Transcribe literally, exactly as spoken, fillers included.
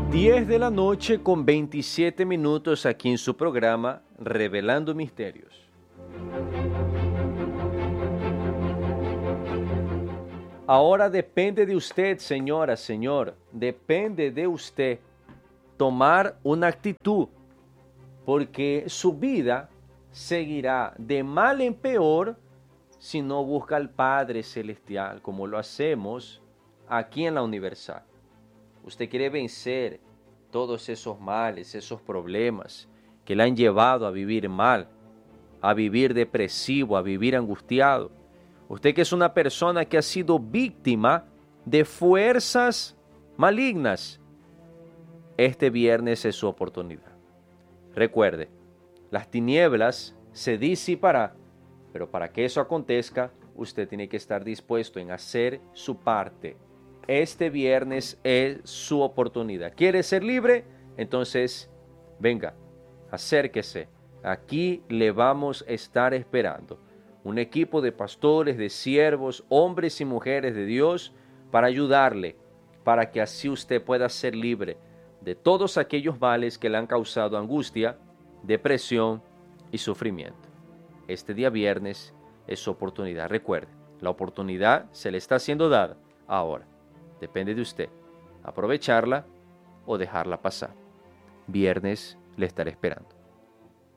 diez de la noche con veintisiete minutos aquí en su programa Revelando Misterios. Ahora depende de usted, señora, señor, depende de usted tomar una actitud, porque su vida seguirá de mal en peor si no busca al Padre Celestial, como lo hacemos aquí en la Universal. Usted quiere vencer todos esos males, esos problemas que le han llevado a vivir mal, a vivir depresivo, a vivir angustiado. Usted que es una persona que ha sido víctima de fuerzas malignas, este viernes es su oportunidad. Recuerde, las tinieblas se disiparán, pero para que eso acontezca, usted tiene que estar dispuesto en hacer su parte. Este viernes es su oportunidad. ¿Quiere ser libre? Entonces, venga, acérquese. Aquí le vamos a estar esperando. Un equipo de pastores, de siervos, hombres y mujeres de Dios para ayudarle, para que así usted pueda ser libre de todos aquellos males que le han causado angustia, depresión y sufrimiento. Este día viernes es su oportunidad. Recuerde, la oportunidad se le está siendo dada ahora. Depende de usted aprovecharla o dejarla pasar. Viernes le estaré esperando.